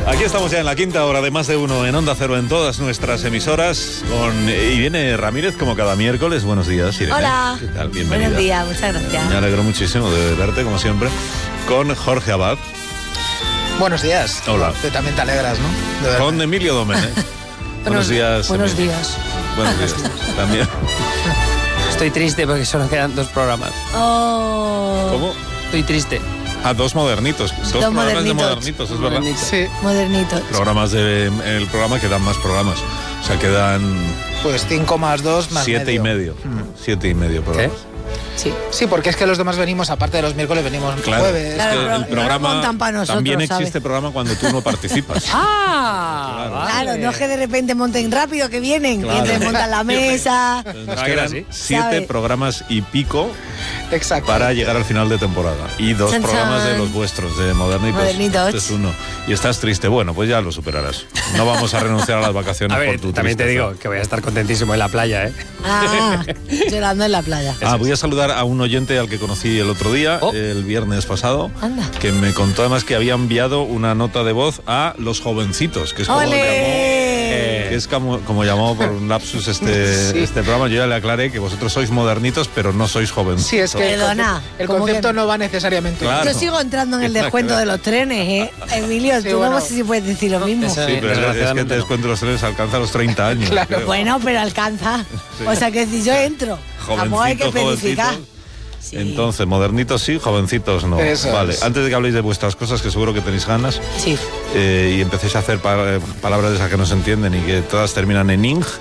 Aquí estamos ya en la quinta hora de Más de Uno en Onda Cero en todas nuestras emisoras con Irene Ramírez como cada miércoles. Buenos días, Irene. Hola. ¿Qué tal? Bienvenida. Buenos días, muchas gracias. Me alegro muchísimo de verte, como siempre, con Jorge Abad. Buenos días. Hola. Tú también te alegras, ¿no? Con Emilio Domenech. Buenos días. Buenos Emilio. días. Buenos días. También. Estoy triste porque solo quedan 2 programas. Oh. ¿Cómo? Estoy triste. Dos modernitos. Dos programas modernitos. de modernitos, es verdad. Modernitos. Sí, Modernitos. Programas el programa quedan más programas. O sea, quedan pues 5 más 2 más 7 y medio. 7 y medio programas. Sí. Sí, porque es que los demás venimos, aparte de los miércoles, venimos Claro, jueves. es Claro, que pero el no programa montan pa' nosotros, también ¿sabes? existe programa cuando tú no participas. Claro, no es que de repente monten rápido, que vienen. Claro. Y entonces montan la mesa. Nos Ah, quedan ¿sí? 7 ¿Sabe? programas y pico Exacto. para llegar al final de temporada. Y 2 Chan, programas chan. de los vuestros, de Modernitos. Modernitos. Este es uno. Y estás triste. Bueno, pues ya lo superarás. No vamos a renunciar a las vacaciones A ver, por tu también te tristeza. digo que voy a estar contentísimo en la playa, ¿eh? Ah, llorando en la playa. Voy a saludar a un oyente al que conocí el otro día, Oh. el viernes pasado, Anda. que me contó además que había enviado una nota de voz a Los Jovencitos, que es como ¡Ole! que es como llamó por un lapsus este programa. Yo ya le aclaré que vosotros sois modernitos, pero no sois jovencitos. Sí, es que Perdona, el ¿cómo concepto que? no va necesariamente. Claro. Yo sigo entrando en el descuento de los trenes, ¿eh? Emilio, Sí, tú bueno. no sé si puedes decir lo mismo. Esa- Sí, pero es que Desgraciadamente te no. descuento los trenes alcanza los 30 años. Claro. creo. Bueno, pero alcanza. Sí. O sea que si yo entro, vamos, hay que Jovencitos, especificar. jovencitos. Sí. Entonces, modernitos sí, jovencitos no. Eso Vale, es. antes de que habléis de vuestras cosas, que seguro que tenéis ganas, Sí. y empecéis a hacer palabras de esas que no se entienden y que todas terminan en ing,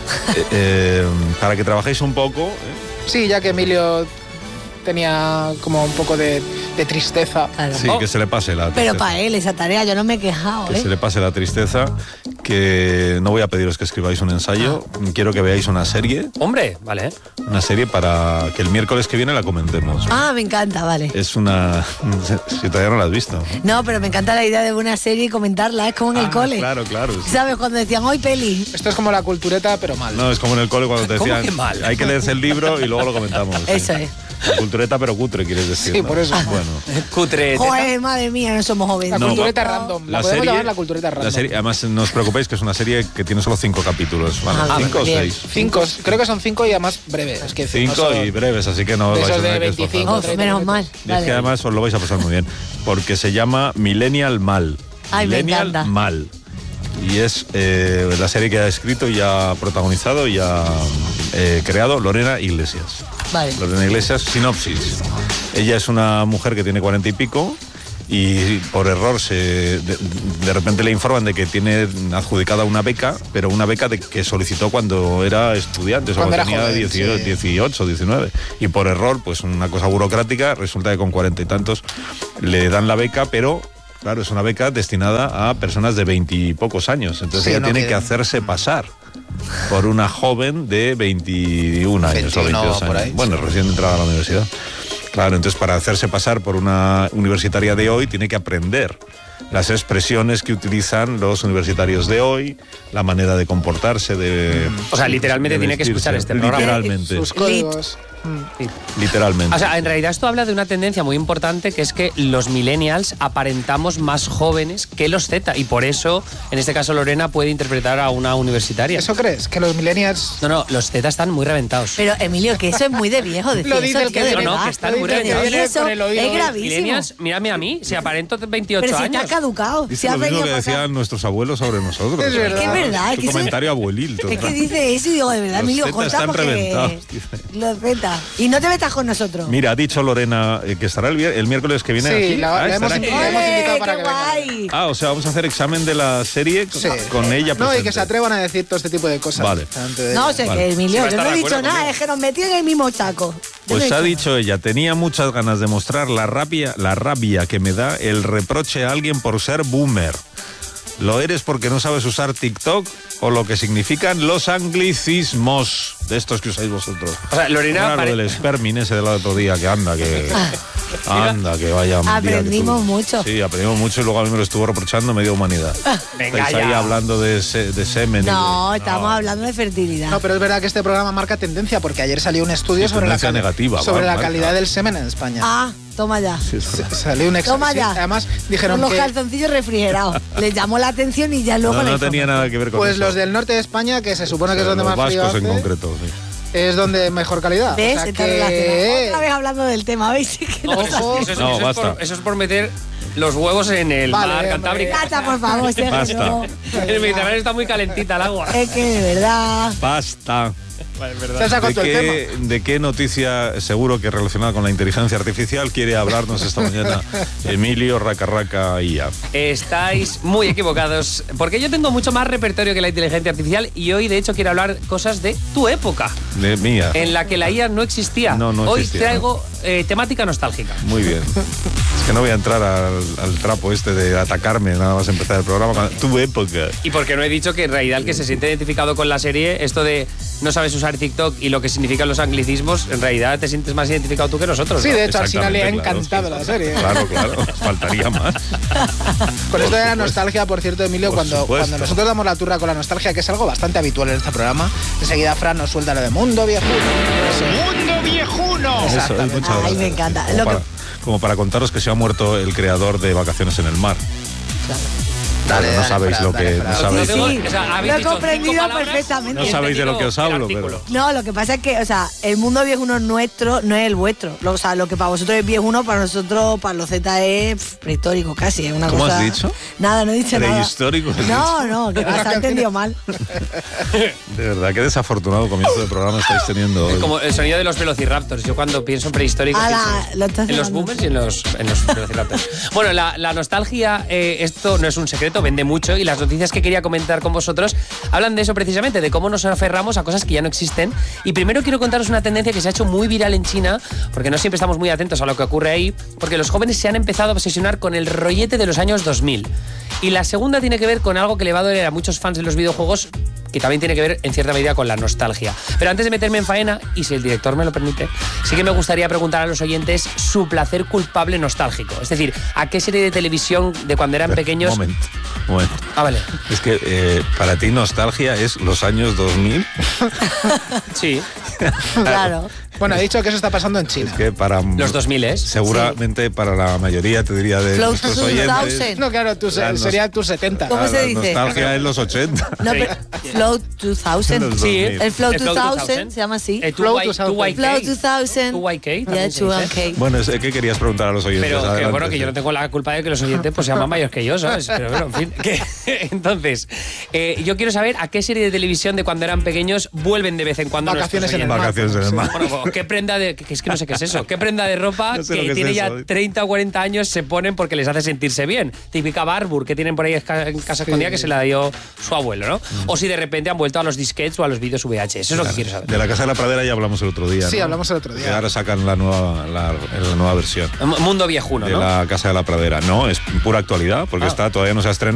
para que trabajéis un poco. Sí, ya que Emilio tenía como un poco de tristeza. Claro. Sí, que se le pase la tristeza. Pero para él esa tarea, yo no me he quejado, Que se ¿eh? le pase la tristeza, que no voy a pediros que escribáis un ensayo, quiero que veáis una serie Vale, ¿eh? para que el miércoles que viene la comentemos. Ah, me encanta, vale. Es una... si todavía no la has visto. No, pero me encanta la idea de una serie y comentarla, es como en el cole. Claro, claro. sí. ¿Sabes? Cuando decían, hoy peli. Esto es como la cultureta, pero mal. No, es como en el cole cuando te ¿Cómo decían, que mal? hay que leerse el libro y luego lo comentamos. sí. Eso es. La cultureta pero cutre, quieres decir. Sí, ¿no? por eso. Bueno. Cutre. Joder, madre mía, no somos jóvenes. La No, cultureta va- random. La podemos llamar la cultureta random. la serie, además, no os preocupéis que es una serie que tiene solo 5 capítulos. ¿Vale? Ah, 5 o bien. 6. 5, creo que son 5 y además breves. Es que 5 y breves, así que no os de vais a esos de tener que 25, esforzar. Oh, 30 menos minutos. mal. Y es Dale. que además os lo vais a pasar muy bien, porque se llama Millennial Mal. Ay, me Millennial encanta. Mal. Y es la serie que ha escrito y ha protagonizado y ha creado Lorena Iglesias. Vale. Lorena Iglesias, sinopsis. Ella es una mujer que tiene 40 y pico y por error de repente le informan de que tiene adjudicada una beca, pero una beca que solicitó cuando era estudiante, o sea, Cuando cuando era tenía joven, 18, 18, 19. Y por error, pues una cosa burocrática, resulta que con 40 y tantos le dan la beca, pero... Claro, es una beca destinada a personas de 20 y pocos años. Entonces Sí, ella no tiene quieren. que hacerse pasar por una joven de 21 años o 21 22 años. por ahí, Bueno, sí. recién entrada a la universidad. Claro, entonces para hacerse pasar por una universitaria de hoy tiene que aprender las expresiones que utilizan los universitarios de hoy, la manera de comportarse, de... O sea, literalmente de tiene que vestirse. escuchar este programa. Literalmente. Sus códigos. Literalmente. O sea, en realidad esto habla de una tendencia muy importante, que es que los millennials aparentamos más jóvenes que los Z, y por eso, en este caso, Lorena puede interpretar a una universitaria. ¿Eso crees? Que los millennials... No, los Z están muy reventados. Pero, Emilio, que eso es muy de viejo decir Lo dice eso, el tío, que de viene. No, verdad. que están muy Lo dice el que reventados. viene Eso con el oído. es gravísimo. Millennials, mírame a mí, si aparento 28 Pero si años. te has caducado. Dice Si has lo mismo venido que para acá. decían nuestros abuelos sobre nosotros. Es verdad. Es que es verdad, es Tu que eso- comentario abuelil. Es que dice eso y digo, de verdad, Los Emilio, Z están contamos que... reventados, dice. Los Z. Y no te metas con nosotros. Mira, ha dicho Lorena que estará el miércoles que viene Sí, aquí. la hemos estará aquí. invitado. hemos invitado para qué que venga. guay! O sea, vamos a hacer examen de la serie Sí. con ella No, y presente. que se atrevan a decir todo este tipo de cosas. Vale. delante de No ella. sé Vale. qué, Sí, Emilio, va a yo estar no de he dicho acuerdo nada, conmigo. es que nos metí en el mismo chaco. Yo Pues no he ha dicho dicho ella, tenía muchas ganas de mostrar la rabia que me da el reproche a alguien por ser boomer. ¿Lo eres porque no sabes usar TikTok o lo que significan los anglicismos de estos que usáis vosotros? O sea, Lorena Claro, lo del espermin ese del otro día, que anda, que vaya un día que Aprendimos tuve. mucho. Sí, aprendimos mucho y luego a mí me lo estuvo reprochando media humanidad. Venga Estáis ahí ya. hablando de semen. y de- No, estamos hablando de fertilidad. No, pero es verdad que este programa marca tendencia porque ayer salió un estudio Sí, sobre la, tendencia negativa, sobre la marca. calidad del semen en España. Ah, Toma ya. Sí, es verdad. Salió un Toma sí, ya. además dijeron Con los que calzoncillos refrigerados. Les llamó la atención y ya luego... No tenía nada que ver con pues eso. los del norte de España, que se supone que es donde los más frío vascos en hace, concreto, sí. es donde mejor calidad. ¿Ves? O sea Está que... relacionado. Otra vez hablando del tema, ¿veis? Que no- Ojo. Eso es por meter los huevos en el Vale, mar hombre. Cantábrico. Cata, por favor, Sergio. Basta. no. El Mediterráneo está muy calentita el agua. Es que de verdad... Basta. Vale, es verdad. Se ha sacado todo el tema. ¿De qué noticia, seguro que relacionada con la inteligencia artificial, quiere hablarnos esta mañana Emilio Raca IA? Estáis muy equivocados, porque yo tengo mucho más repertorio que la inteligencia artificial y hoy de hecho quiero hablar cosas de tu época, De mía. en la que la IA no existía. No Hoy existía, traigo temática nostálgica. Muy bien. Es que no voy a entrar al trapo este de atacarme nada más empezar el programa. Tu época. Y porque no he dicho que en realidad el que se siente identificado con la serie, esto de no sabes usar TikTok y lo que significan los anglicismos, en realidad te sientes más identificado tú que nosotros. Sí, ¿no? de hecho, al Sina le ha Exactamente, encantado claro, la serie. Claro, faltaría más. Con esto de la nostalgia, por cierto, Emilio, Por cuando supuesto. nosotros damos la turra con la nostalgia, que es algo bastante habitual en este programa, enseguida Fran nos suelta lo de Mundo Viejuno. ¡Mundo Viejuno! Eso, muchas Ay, gracias. me encanta. Como Lo que- como para contaros que se ha muerto el creador de Vacaciones en el Mar. Dale, no dale, sabéis Fran, lo dale, que... Fran. No sabéis, Sí, O sea, habéis lo he dicho comprendido 5 palabras, perfectamente. No sabéis de lo que os hablo, el artículo. pero... No, lo que pasa es que, o sea, el mundo viejuno nuestro no es el vuestro. O sea, lo que para vosotros es viejuno, para nosotros, para los Z es prehistórico casi. Es una ¿Cómo cosa... has dicho? Nada, no he dicho nada. Prehistórico, has No, que se ha entendido mal. De verdad, qué desafortunado comienzo de programa estáis teniendo hoy. Como el sonido de los velociraptors. Yo cuando pienso en prehistórico Ala, pienso lo estás en los llevando. boomers y en los velociraptors. Bueno, la nostalgia, esto no es un secreto, vende mucho y las noticias que quería comentar con vosotros hablan de eso precisamente, de cómo nos aferramos a cosas que ya no existen. Y primero quiero contaros una tendencia que se ha hecho muy viral en China, porque no siempre estamos muy atentos a lo que ocurre ahí, porque los jóvenes se han empezado a obsesionar con el rollete de los años 2000. Y la segunda tiene que ver con algo que le va a doler a muchos fans de los videojuegos, que también tiene que ver en cierta medida con la nostalgia. Pero antes de meterme en faena, y si el director me lo permite, sí que me gustaría preguntar a los oyentes su placer culpable nostálgico. Es decir, ¿a qué serie de televisión de cuando eran pequeños? Momento. Ah, vale. Es que para ti nostalgia es los años 2000. Sí. Claro. Bueno, he dicho que eso está pasando en China. Es que para... Los 2000, Seguramente para la mayoría, te diría, de Flow nuestros 2000. oyentes... No, claro, La sería tus 70. ¿Cómo se la dice? nostalgia es los 80. No, pero Flow 2000. Los Sí, 2000. El Flow El Flow 2000 2000. se llama así. Flow 2000. Flow 2000. 2YK. Yeah, también se dice. 2YK. Bueno, ¿qué querías preguntar a los oyentes? Pero que, Adelante, bueno, que sí. yo no tengo la culpa de que los oyentes pues sean más mayores que yo, ¿sabes? Pero bueno, en fin. Entonces, yo quiero saber a qué serie de televisión de cuando eran pequeños vuelven de vez en cuando Vacaciones nuestros en el mar. oyentes. Vacaciones en el mar. Bueno, pues, ¿qué prenda de...? Que es que no sé qué es eso. ¿Qué prenda de ropa No sé lo que que es tiene ya eso. 30 o 40 años se ponen porque les hace sentirse bien? Típica Barbour que tienen por ahí en casa escondida que se la dio su abuelo, ¿no? O si de repente han vuelto a los disquetes o a los vídeos VHS. Eso es lo que quiero saber. De la Casa de la Pradera ya hablamos el otro día, Sí, ¿no? hablamos el otro día. Que ahora sacan la nueva versión Mundo viejuno, de ¿no? la Casa de la Pradera. No, es pura actualidad, porque todavía no se ha estrenado.